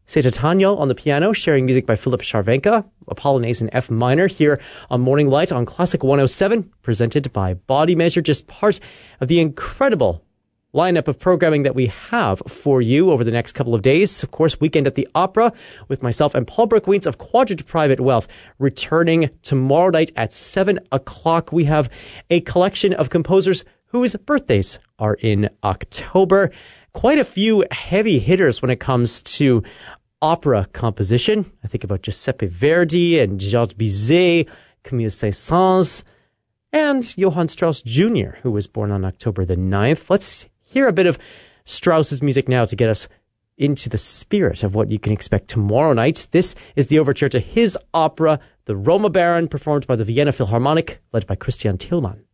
Seta Tanyel on the piano, sharing music by Philip Charvenka, a Polonaise in F minor here on Morning Light on Classic 107, presented by Body Measure, just part of the incredible lineup of programming that we have for you over the next couple of days. Of course, Weekend at the Opera with myself and Paul Brooke-Weens of Quadrant Private Wealth returning tomorrow night at 7 o'clock. We have a collection of composers whose birthdays are in October. Quite a few heavy hitters when it comes to opera composition. I think about Giuseppe Verdi and Georges Bizet, Camille Saint-Saëns, and Johann Strauss Jr., who was born on October the 9th. Let's hear a bit of Strauss's music now to get us into the spirit of what you can expect tomorrow night. This is the overture to his opera, The Roma Baron, performed by the Vienna Philharmonic, led by Christian Thielmann.